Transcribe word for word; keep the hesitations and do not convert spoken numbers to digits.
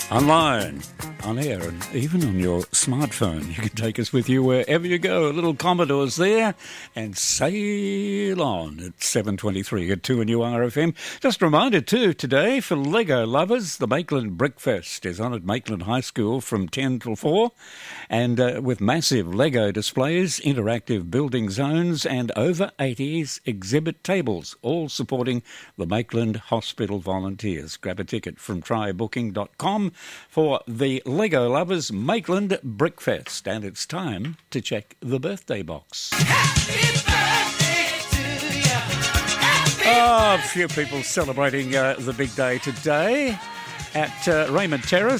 Online, on air, and even on your smartphone. You can take us with you wherever you go. Little Commodores there, and sail on at seven twenty-three at two and U R F M. Just a reminder too, today for Lego lovers, the Maitland Brickfest is on at Maitland High School from ten till four, and uh, with massive Lego displays, interactive building zones, and over eighties exhibit tables, all supporting the Maitland Hospital volunteers. Grab a ticket from try booking dot com for the Lego lovers Maitland Brickfest, and it's time to check the birthday box. Happy birthday to you. Happy Oh, a few people celebrating uh, the big day today at uh, Raymond Terrace.